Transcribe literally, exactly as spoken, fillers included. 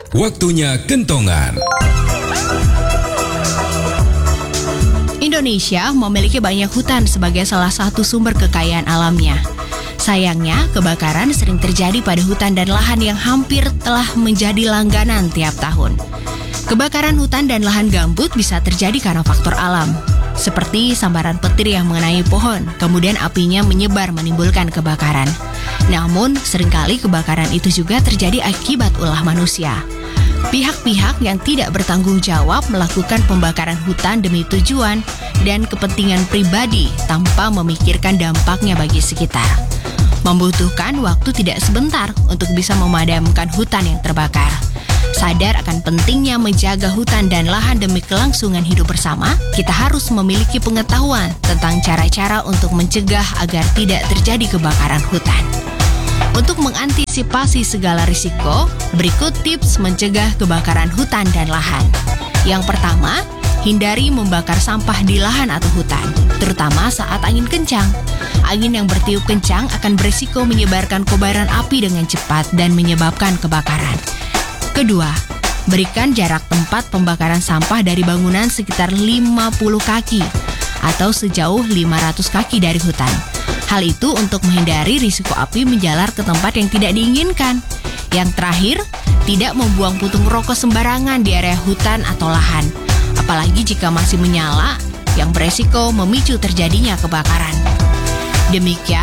Waktunya kentongan. Indonesia memiliki banyak hutan sebagai salah satu sumber kekayaan alamnya. Sayangnya, kebakaran sering terjadi pada hutan dan lahan yang hampir telah menjadi langganan tiap tahun. Kebakaran hutan dan lahan gambut bisa terjadi karena faktor alam, seperti sambaran petir yang mengenai pohon, kemudian apinya menyebar menimbulkan kebakaran. Namun, seringkali kebakaran itu juga terjadi akibat ulah manusia. Pihak-pihak yang tidak bertanggung jawab melakukan pembakaran hutan demi tujuan dan kepentingan pribadi tanpa memikirkan dampaknya bagi sekitar. Membutuhkan waktu tidak sebentar untuk bisa memadamkan hutan yang terbakar. Sadar akan pentingnya menjaga hutan dan lahan demi kelangsungan hidup bersama, kita harus memiliki pengetahuan tentang cara-cara untuk mencegah agar tidak terjadi kebakaran hutan. Untuk mengantisipasi segala risiko, berikut tips mencegah kebakaran hutan dan lahan. Yang pertama, hindari membakar sampah di lahan atau hutan, terutama saat angin kencang. Angin yang bertiup kencang akan berisiko menyebarkan kobaran api dengan cepat dan menyebabkan kebakaran. Kedua, berikan jarak tempat pembakaran sampah dari bangunan sekitar lima puluh kaki atau sejauh lima ratus kaki dari hutan. Hal itu untuk menghindari risiko api menjalar ke tempat yang tidak diinginkan. Yang terakhir, tidak membuang puntung rokok sembarangan di area hutan atau lahan, apalagi jika masih menyala, yang beresiko memicu terjadinya kebakaran. Demikian